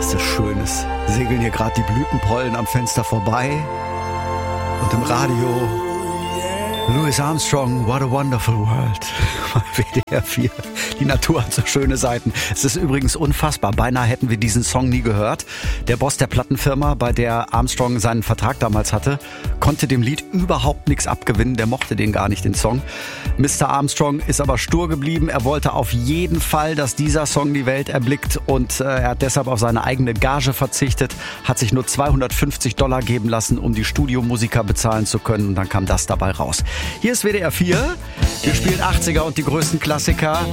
ist das Schönes. Segeln hier gerade die Blütenpollen am Fenster vorbei. Und im Radio Louis Armstrong, What a Wonderful World. WDR 4. Die Natur hat so schöne Seiten. Es ist übrigens unfassbar. Beinahe hätten wir diesen Song nie gehört. Der Boss der Plattenfirma, bei der Armstrong seinen Vertrag damals hatte, konnte dem Lied überhaupt nichts abgewinnen. Der mochte den gar nicht, den Song. Mr. Armstrong ist aber stur geblieben. Er wollte auf jeden Fall, dass dieser Song die Welt erblickt. Und er hat deshalb auf seine eigene Gage verzichtet. Hat sich nur $250 geben lassen, um die Studiomusiker bezahlen zu können. Und dann kam das dabei raus. Hier ist WDR 4. Wir spielen 80er und die größten Klassiker.